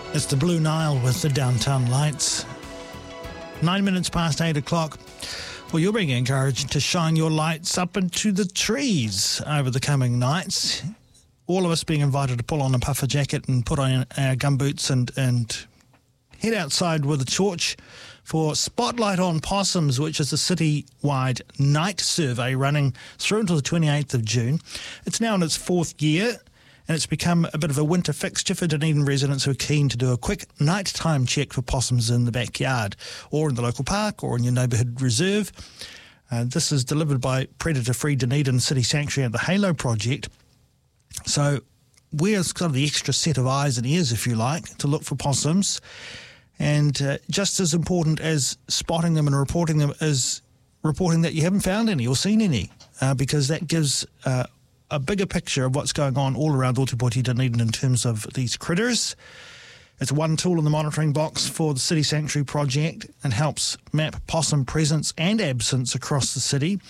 It's the Blue Nile with the downtown lights. 9 minutes past 8 o'clock. Well, you're being encouraged to shine your lights up into the trees over the coming nights. All of us being invited to pull on a puffer jacket and put on our gumboots and head outside with a torch for Spotlight on Possums, which is a city-wide night survey running through until the 28th of June. It's now in its fourth year, and it's become a bit of a winter fixture for Dunedin residents who are keen to do a quick nighttime check for possums in the backyard or in the local park or in your neighbourhood reserve. This is delivered by Predator Free Dunedin City Sanctuary and the Halo Project. So we're sort of the extra set of eyes and ears, if you like, to look for possums. And just as important as spotting them and reporting them is reporting that you haven't found any or seen any, because that gives a bigger picture of what's going on all around Ōtepoti Dunedin in terms of these critters. It's one tool in the monitoring box for the City Sanctuary project and helps map possum presence and absence across the city.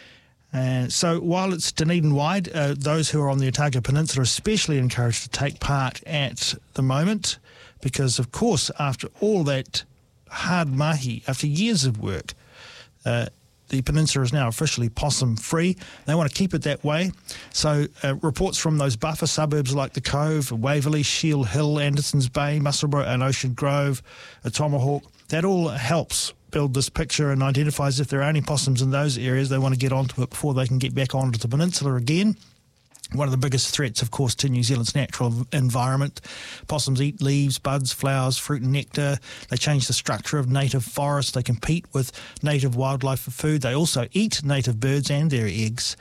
So while it's Dunedin-wide, those who are on the Otago Peninsula are especially encouraged to take part at the moment because, of course, after all that hard mahi, after years of work, the peninsula is now officially possum-free. They want to keep it that way. So reports from those buffer suburbs like the Cove, Waverley, Shield Hill, Andersons Bay, Musselburgh and Ocean Grove, Tomahawk, that all helps build this picture and identifies if there are any possums in those areas. They want to get onto it before they can get back onto the peninsula again. One of the biggest threats, of course, to New Zealand's natural environment. Possums eat leaves, buds, flowers, fruit and nectar. They change the structure of native forests. They compete with native wildlife for food. They also eat native birds and their eggs.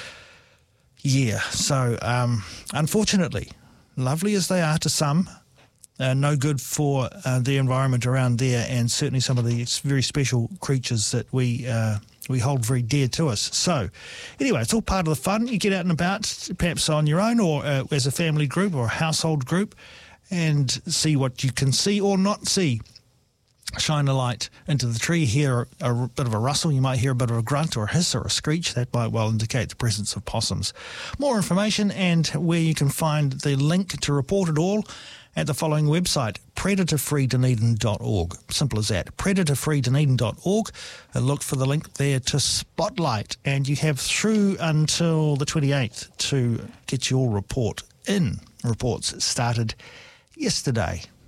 Yeah, so unfortunately, lovely as they are to some, no good for the environment around there and certainly some of the very special creatures that we hold very dear to us. So, anyway, it's all part of the fun. You get out and about, perhaps on your own or as a family group or a household group, and see what you can see or not see. Shine a light into the tree, hear a bit of a rustle, you might hear a bit of a grunt or a hiss or a screech. That might well indicate the presence of possums. More information and where you can find the link to report it all at the following website, predatorfreedunedin.org. Simple as that, predatorfreedunedin.org. Look for the link there to Spotlight, and you have through until the 28th to get your report in. Reports started yesterday.